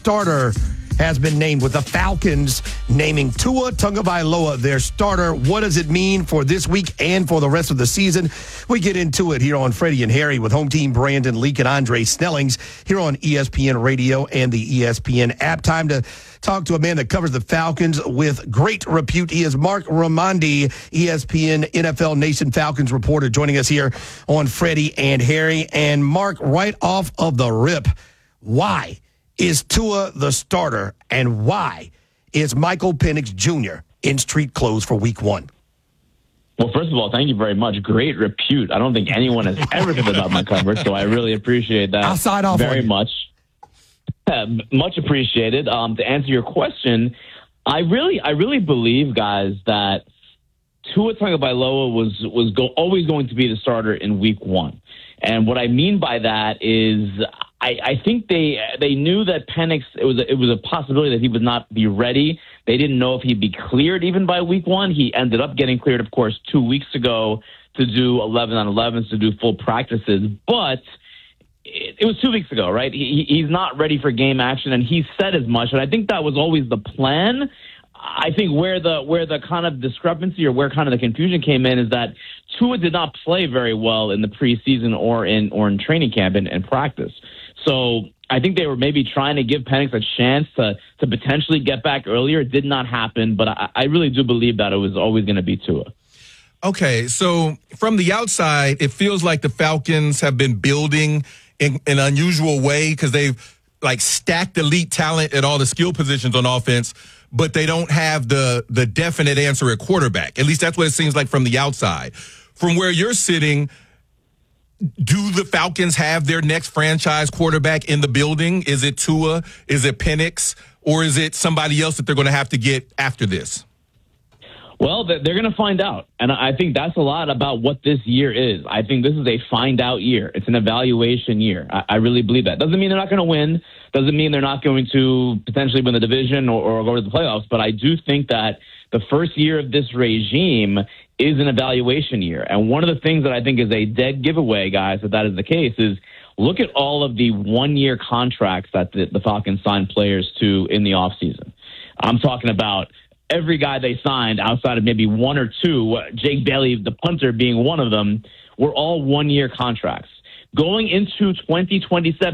starter has been named, with the Falcons naming Tua Tagovailoa their starter. What does it mean for this week and for the rest of the season? We get into it here on Freddie and Harry with home team Brandon Leak and Andre Snellings here on ESPN Radio and the ESPN app. Time to talk to a man that covers the Falcons with great repute. He is Mark Raimondi, ESPN NFL Nation Falcons reporter, joining us here on Freddie and Harry. And Mark, right off of the rip, why is Tua the starter, and why is Michael Penix Jr. in street clothes for week one? Well, first of all, thank you very much. Great repute. I don't think anyone has ever said about my coverage, so I really appreciate that. I'll sign off very on you. much. Much appreciated. To answer your question, I really believe, guys, that Tua Tagovailoa was always going to be the starter in week one. And what I mean by that is I think they knew that Penix, it was a possibility that he would not be ready. They didn't know if he'd be cleared even by week one. He ended up getting cleared, of course, 2 weeks ago to do 11-on-11s, to do full practices. But it was 2 weeks ago, right? He's not ready for game action, and he said as much. And I think that was always the plan. I think where the kind of discrepancy or where kind of the confusion came in is that Tua did not play very well in the preseason or in training camp and practice. So I think they were maybe trying to give Penix a chance to potentially get back earlier. It did not happen, but I really do believe that it was always going to be Tua. Okay, so from the outside, it feels like the Falcons have been building in an unusual way because they've stacked elite talent at all the skill positions on offense, but they don't have the definite answer at quarterback. At least that's what it seems like from the outside. From where you're sitting, do the Falcons have their next franchise quarterback in the building? Is it Tua? Is it Penix? Or is it somebody else that they're going to have to get after this? Well, they're going to find out. And I think that's a lot about what this year is. I think this is a find out year. It's an evaluation year. I really believe that. Doesn't mean they're not going to win. Doesn't mean they're not going to potentially win the division or go to the playoffs. But I do think that the first year of this regime is an evaluation year. And one of the things that I think is a dead giveaway, guys, that is the case, is look at all of the one-year contracts that the Falcons signed players to in the offseason. I'm talking about every guy they signed outside of maybe one or two, Jake Bailey, the punter, being one of them, were all one-year contracts. Going into 2027,